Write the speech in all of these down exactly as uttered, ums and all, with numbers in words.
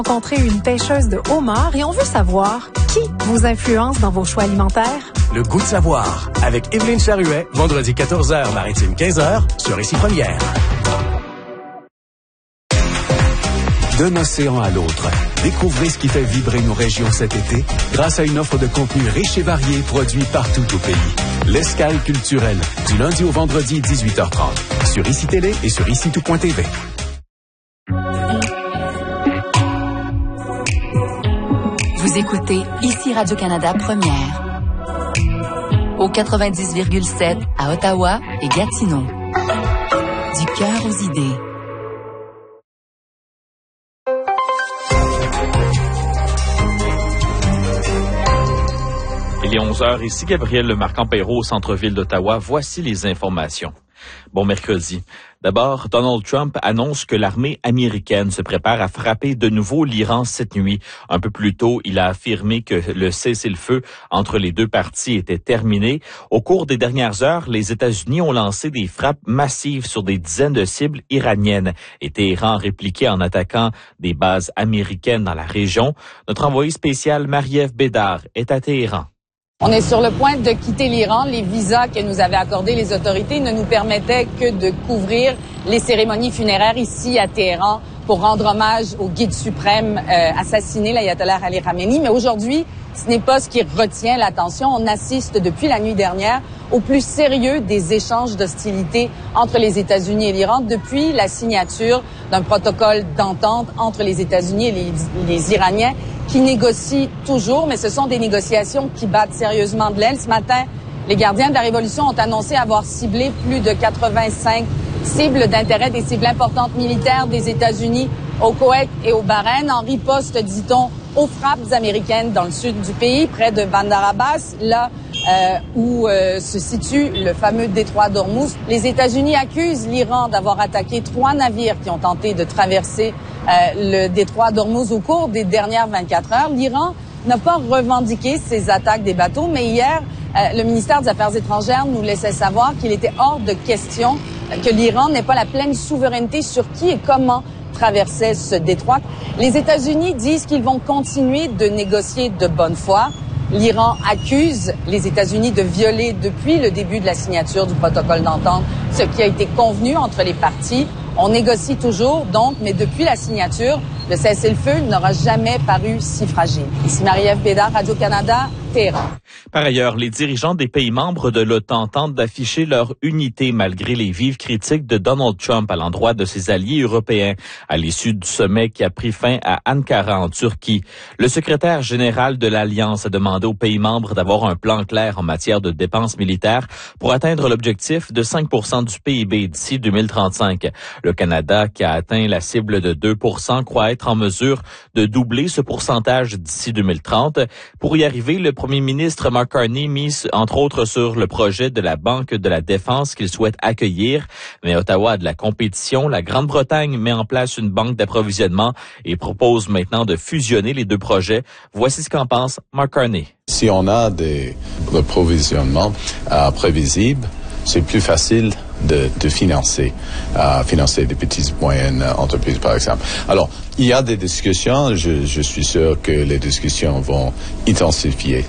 Rencontrer une pêcheuse de homard et on veut savoir qui vous influence dans vos choix alimentaires. Le goût de savoir avec Evelyne Charuet, vendredi quatorze heures, maritime quinze heures, sur Ici Première. D'un océan à l'autre, découvrez ce qui fait vibrer nos régions cet été grâce à une offre de contenu riche et varié produit partout au pays. L'Escale culturelle, du lundi au vendredi dix-huit heures trente, sur Ici Télé et sur ici tout point t v. Vous écoutez Ici Radio-Canada Première. Au quatre-vingt-dix virgule sept à Ottawa et Gatineau. Du cœur aux idées. Il est onze heures, ici Gabriel Lemarquand-Peyraud au centre-ville d'Ottawa. Voici les informations. Bon mercredi. D'abord, Donald Trump annonce que l'armée américaine se prépare à frapper de nouveau l'Iran cette nuit. Un peu plus tôt, il a affirmé que le cessez-le-feu entre les deux parties était terminé. Au cours des dernières heures, les États-Unis ont lancé des frappes massives sur des dizaines de cibles iraniennes et Téhéran a répliqué en attaquant des bases américaines dans la région. Notre envoyé spécial Marie-Ève Bédard est à Téhéran. On est sur le point de quitter l'Iran. Les visas que nous avaient accordés les autorités ne nous permettaient que de couvrir les cérémonies funéraires ici à Téhéran pour rendre hommage au guide suprême euh, assassiné, l'ayatollah Ali Khamenei. Mais aujourd'hui, ce n'est pas ce qui retient l'attention. On assiste depuis la nuit dernière au plus sérieux des échanges d'hostilité entre les États-Unis et l'Iran depuis la signature d'un protocole d'entente entre les États-Unis et les, les Iraniens qui négocient toujours, mais ce sont des négociations qui battent sérieusement de l'aile. Ce matin, les gardiens de la Révolution ont annoncé avoir ciblé plus de quatre-vingt-cinq cibles d'intérêt, des cibles importantes militaires des États-Unis au Koweït et au Bahreïn, en riposte, dit-on, aux frappes américaines dans le sud du pays, près de Bandar Abbas, là euh, où euh, se situe le fameux détroit d'Ormuz. Les États-Unis accusent l'Iran d'avoir attaqué trois navires qui ont tenté de traverser euh, le détroit d'Ormuz au cours des dernières vingt-quatre heures. L'Iran n'a pas revendiqué ces attaques des bateaux, mais hier, euh, le ministère des Affaires étrangères nous laissait savoir qu'il était hors de question que l'Iran n'ait pas la pleine souveraineté sur qui et comment traversait ce détroit. Les États-Unis disent qu'ils vont continuer de négocier de bonne foi. L'Iran accuse les États-Unis de violer depuis le début de la signature du protocole d'entente ce qui a été convenu entre les parties. On négocie toujours, donc, mais depuis la signature, le cessez-le-feu n'aura jamais paru si fragile. Ici Marie-Ève Bédard, Radio-Canada, Téhéran. Par ailleurs, les dirigeants des pays membres de l'OTAN tentent d'afficher leur unité malgré les vives critiques de Donald Trump à l'endroit de ses alliés européens à l'issue du sommet qui a pris fin à Ankara en Turquie. Le secrétaire général de l'Alliance a demandé aux pays membres d'avoir un plan clair en matière de dépenses militaires pour atteindre l'objectif de cinq pour cent du P I B d'ici deux mille trente-cinq. Le Canada, qui a atteint la cible de deux pour cent, croit être en mesure de doubler ce pourcentage d'ici deux mille trente. Pour y arriver, le premier ministre Mark Carney mise entre autres sur le projet de la Banque de la Défense qu'il souhaite accueillir. Mais Ottawa a de la compétition. La Grande-Bretagne met en place une banque d'approvisionnement et propose maintenant de fusionner les deux projets. Voici ce qu'en pense Mark Carney. Si on a des approvisionnements euh, prévisibles, c'est plus facile de, de financer, euh, financer des petites et moyennes entreprises, par exemple. Alors, il y a des discussions. Je, je suis sûr que les discussions vont intensifier.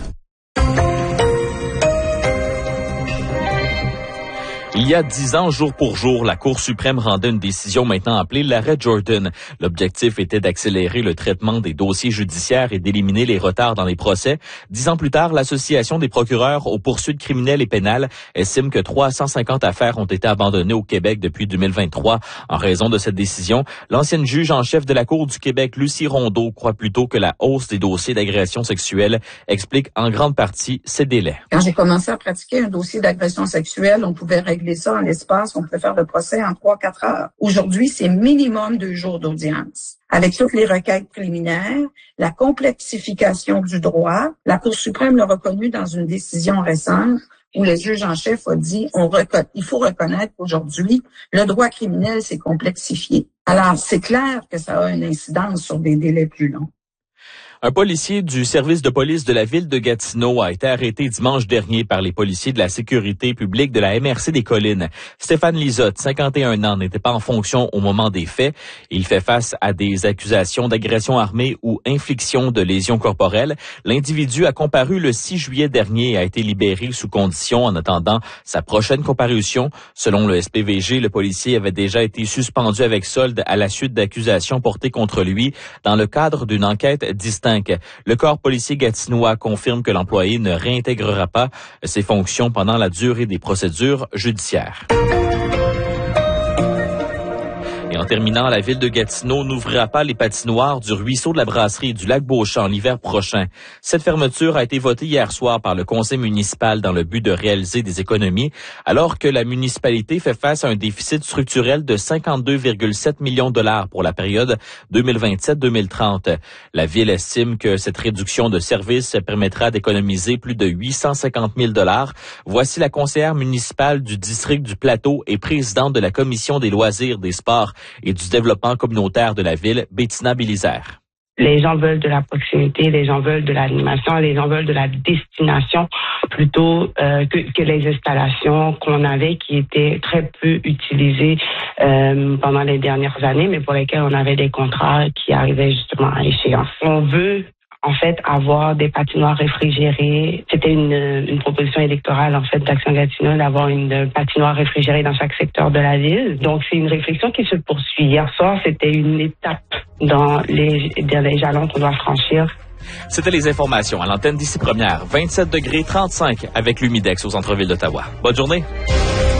Il y a dix ans, jour pour jour, la Cour suprême rendait une décision maintenant appelée l'arrêt Jordan. L'objectif était d'accélérer le traitement des dossiers judiciaires et d'éliminer les retards dans les procès. Dix ans plus tard, l'Association des procureurs aux poursuites criminelles et pénales estime que trois cent cinquante affaires ont été abandonnées au Québec depuis deux mille vingt-trois. En raison de cette décision, l'ancienne juge en chef de la Cour du Québec, Lucie Rondeau, croit plutôt que la hausse des dossiers d'agression sexuelle explique en grande partie ces délais. Quand j'ai commencé à pratiquer un dossier d'agression sexuelle, on pouvait régler ça en l'espace, on pouvait faire le procès en trois quatre heures. Aujourd'hui, c'est minimum deux jours d'audience. Avec toutes les requêtes préliminaires, la complexification du droit, la Cour suprême l'a reconnu dans une décision récente où le juge en chef a dit on reconnaît, il faut reconnaître qu'aujourd'hui, le droit criminel s'est complexifié. Alors, c'est clair que ça a une incidence sur des délais plus longs. Un policier du service de police de la ville de Gatineau a été arrêté dimanche dernier par les policiers de la sécurité publique de la M R C des Collines. Stéphane Lizotte, cinquante et un ans, n'était pas en fonction au moment des faits. Il fait face à des accusations d'agression armée ou infliction de lésions corporelles. L'individu a comparu le six juillet dernier et a été libéré sous condition en attendant sa prochaine comparution. Selon le S P V G, le policier avait déjà été suspendu avec solde à la suite d'accusations portées contre lui dans le cadre d'une enquête distincte. Le corps policier gatinois confirme que l'employé ne réintégrera pas ses fonctions pendant la durée des procédures judiciaires. Et en terminant, la ville de Gatineau n'ouvrira pas les patinoires du ruisseau de la Brasserie et du lac Beauchamp l'hiver prochain. Cette fermeture a été votée hier soir par le conseil municipal dans le but de réaliser des économies, alors que la municipalité fait face à un déficit structurel de cinquante-deux virgule sept millions de dollars pour la période deux mille vingt-sept deux mille trente. La ville estime que cette réduction de services permettra d'économiser plus de huit cent cinquante mille dollars. Voici la conseillère municipale du district du Plateau et présidente de la commission des loisirs, des sports et du développement communautaire de la ville, Bettina Bélizaire. Les gens veulent de la proximité, les gens veulent de l'animation, les gens veulent de la destination plutôt euh, que, que les installations qu'on avait qui étaient très peu utilisées euh, pendant les dernières années, mais pour lesquelles on avait des contrats qui arrivaient justement à échéance. On veut en fait, avoir des patinoires réfrigérées. C'était une, une proposition électorale, en fait, d'Action Gatineau, d'avoir une patinoire réfrigérée dans chaque secteur de la ville. Donc, c'est une réflexion qui se poursuit. Hier soir, c'était une étape dans les, dans les jalons qu'on doit franchir. C'était les informations à l'antenne d'ici première. vingt-sept degrés trente-cinq avec l'Humidex au centre-ville d'Ottawa. Bonne journée.